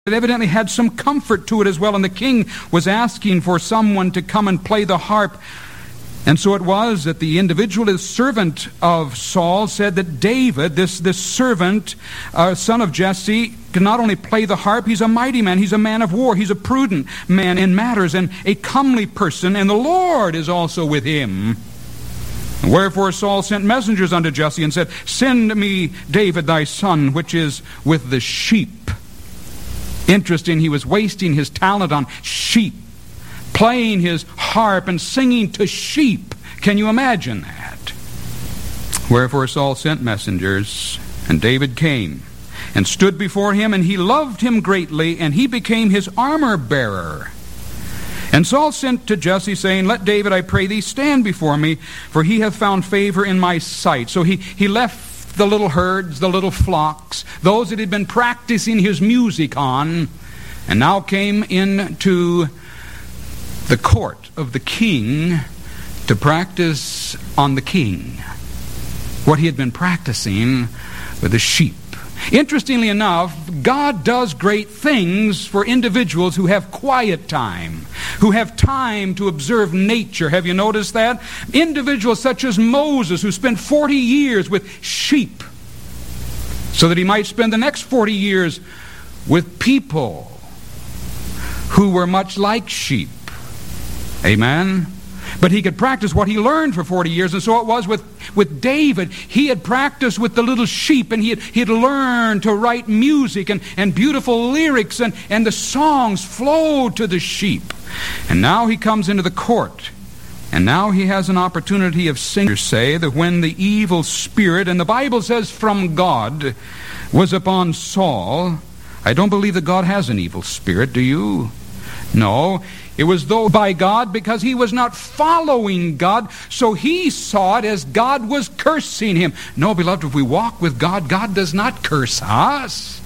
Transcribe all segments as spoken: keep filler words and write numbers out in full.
It evidently had some comfort to it as well, and the king was asking for someone to come and play the harp. And so it was that the individual, the servant of Saul, said that David, this, this servant, uh, son of Jesse, can not only play the harp, he's a mighty man, he's a man of war, he's a prudent man in matters, and a comely person, and the Lord is also with him. Wherefore Saul sent messengers unto Jesse and said, Send me David thy son, which is with the sheep. Interesting, he was wasting his talent on sheep, playing his harp and singing to sheep. Can you imagine that? Wherefore Saul sent messengers, and David came and stood before him, and he loved him greatly, and he became his armor-bearer. And Saul sent to Jesse, saying, Let David, I pray thee, stand before me, for he hath found favor in my sight. So he, he left the little herds, the little flocks, those that had been practicing his music on, and now came into the court of the king to practice on the king what he had been practicing with the sheep. Interestingly enough, God does great things for individuals who have quiet time, who have time to observe nature. Have you noticed that? Individuals such as Moses, who spent forty years with sheep, so that he might spend the next forty years with people who were much like sheep. Amen? But he could practice what he learned for forty years, and so it was with, with David. He had practiced with the little sheep, and he had, he had learned to write music and, and beautiful lyrics, and, and the songs flowed to the sheep. And now he comes into the court, and now he has an opportunity of singing. Say that when the evil spirit, and the Bible says from God, was upon Saul. I don't believe that God has an evil spirit, do you? No. It was though by God, because he was not following God, so he saw it as God was cursing him. No, beloved, if we walk with God, God does not curse us.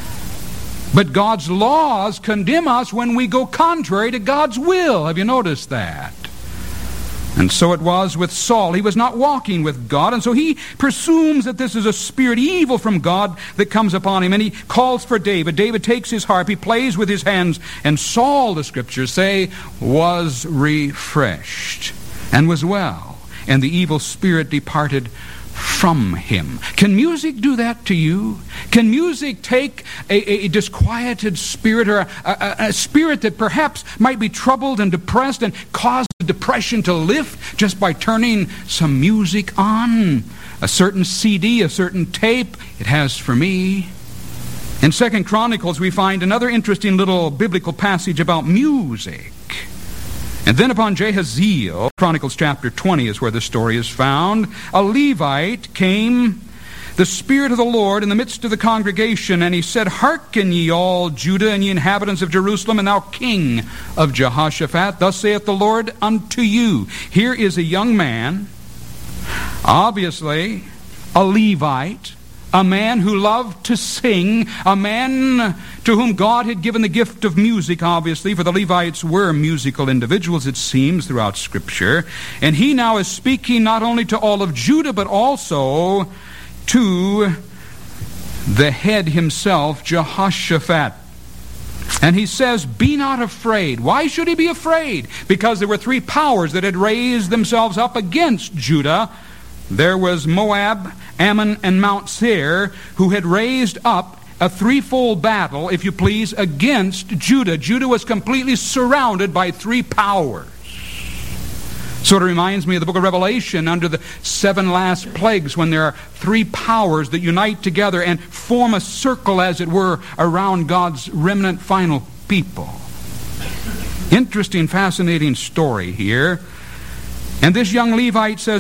But God's laws condemn us when we go contrary to God's will. Have you noticed that? And so it was with Saul. He was not walking with God, and so he presumes that this is a spirit evil from God that comes upon him, and he calls for David. David takes his harp, he plays with his hands, and Saul, the scriptures say, was refreshed and was well, and the evil spirit departed from him. Can music do that to you? Can music take a, a disquieted spirit, or a, a, a spirit that perhaps might be troubled and depressed, and cause the depression to lift just by turning some music on? A certain C D, a certain tape, it has for me. In Second Chronicles we find another interesting little biblical passage about music. And then upon Jehaziel, Chronicles chapter twenty is where the story is found, a Levite came, the Spirit of the Lord, in the midst of the congregation, and he said, Hearken ye all Judah, and ye inhabitants of Jerusalem, and thou king of Jehoshaphat, thus saith the Lord unto you. Here is a young man, obviously a Levite, a man who loved to sing, a man to whom God had given the gift of music, obviously, for the Levites were musical individuals, it seems, throughout Scripture. And he now is speaking not only to all of Judah, but also to the head himself, Jehoshaphat. And he says, Be not afraid. Why should he be afraid? Because there were three powers that had raised themselves up against Judah. There was Moab, Ammon, and Mount Seir, who had raised up a threefold battle, if you please, against Judah. Judah was completely surrounded by three powers. Sort of reminds me of the book of Revelation under the seven last plagues, when there are three powers that unite together and form a circle, as it were, around God's remnant final people. Interesting, fascinating story here. And this young Levite says,